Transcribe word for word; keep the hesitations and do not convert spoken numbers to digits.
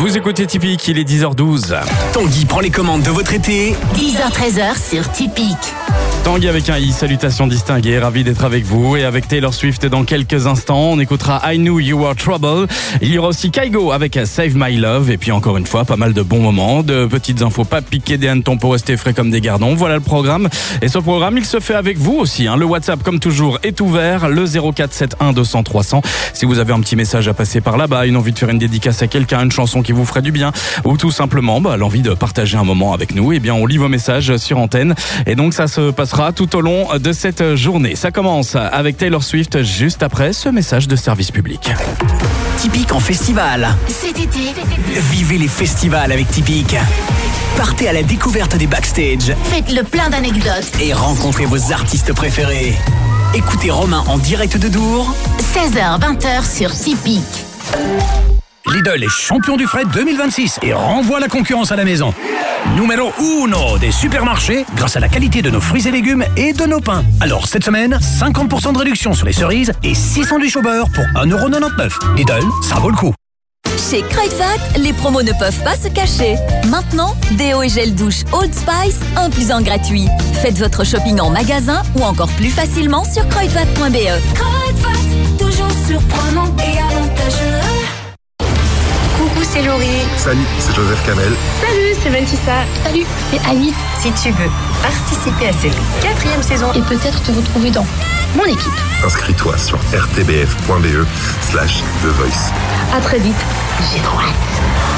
Vous écoutez Typique, il est dix heures douze. Tanguy prend les commandes de votre été. dix heures treize sur Typique. Tanguy avec un i, salutations distinguées, ravi d'être avec vous. Et avec Taylor Swift dans quelques instants, on écoutera I Knew You Were Trouble. Il y aura aussi Kygo avec Save My Love. Et puis encore une fois, pas mal de bons moments, de petites infos, pas piquer des hannetons pour rester frais comme des gardons. Voilà le programme. Et ce programme, il se fait avec vous aussi. Hein. Le WhatsApp, comme toujours, est ouvert. Le zéro quatre sept un deux cents trois cents. Si vous avez un petit message à passer par là-bas, une envie de faire une dédicace à quelqu'un, une chanson qui vous ferait du bien, ou tout simplement bah, l'envie de partager un moment avec nous, eh bien on lit vos messages sur antenne. Et donc ça se passera tout au long de cette journée. Ça commence avec Taylor Swift juste après ce message de service public. Typique en festival. Cet été, Vivez les festivals avec Typique. Partez à la découverte des backstage faites le plein d'anecdotes. et rencontrez vos artistes préférés. Écoutez Romain en direct de Dour. seize heures vingt sur Typique. Lidl est champion du fret deux mille vingt-six et renvoie la concurrence à la maison. Numéro uno des supermarchés grâce à la qualité de nos fruits et légumes et de nos pains. Alors cette semaine, cinquante pour cent de réduction sur les cerises et six sandwichs au beurre pour un euro quatre-vingt-dix-neuf. Lidl, ça vaut le coup. Chez Kruidvat, les promos ne peuvent pas se cacher. Maintenant, déo et gel douche Old Spice, un plus un gratuit. Faites votre shopping en magasin ou encore plus facilement sur kruidvat point b e. Kruidvat, toujours surprenant et avantageux. Coucou, c'est Laurie. Salut, c'est Joseph Kamel. Salut, c'est Mentissa. Salut, c'est Annie. Si tu veux participer à cette quatrième saison Et peut-être te retrouver dans mon équipe. Inscris-toi sur r t b f point b e slash The Voice. à très vite. J'ai trop hâte.